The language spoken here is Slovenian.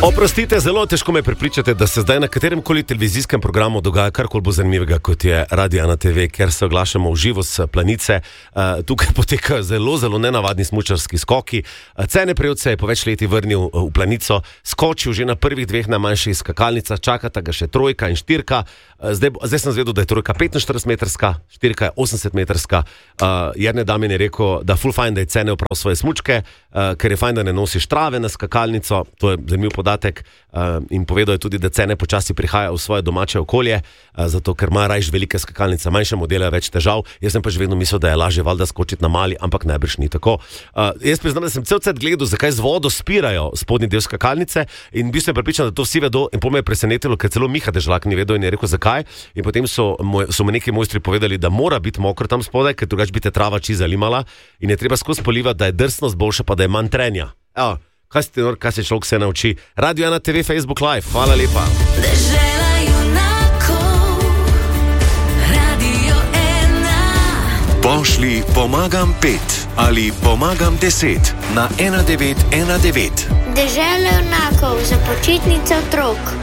Oprostite, zelo težko me prepričate, da se zdaj na katerem koli televizijskem programu dogaja karkoli bo zanimivega, kot je Radio na TV, ker se oglašamo v živo s planice. Tukaj potekajo zelo nenavadni smučarski skoki. Cene Prevc je po več leti vrnil v planico, skočil že na prvih dveh najmanjših skakalnicah, čakata ga še trojka in štirka. Zdaj sem zvedel, da je trojka 45-metrska, štirka je 80-metrska. Jernej Damjan je rekel, da ful fajn, da je Cene opravil svoje smučke, ker je fajn, da ne nosiš trave na skakalnico. To je zanimiv podatek. In povedal je tudi, da Cene počasi prihaja v svoje domače okolje, zato ker ima rajš velike skakalnice, manjše modele, več težav. Jaz sem pa že vedno mislil, da je lažje valjda skočiti na mali, ampak najbrž ni tako. Jaz priznam, da sem cel cel gledal, zakaj z vodo spirajo spodnji del skakalnice, in bil sem prepričan, da to vsi vedo, in po me je presenetilo, ker celo Miha Dežlak ni vedel in je rekel, zakaj. In potem so mi neki mojstri povedali, da mora biti mokro tam spodaj, ker drugače bi te trava čiza limala in je treba skozi polivati, da je drsnost boljša, pa da je manj trenja. Evo, kaj se človek se nauči? Radio na TV, Facebook Live. Hvala lepa. Dežela junakov, Radio 1. Pošli pomagam 5 ali pomagam 10 na 1919. Dežela junakov za počitnice otrok.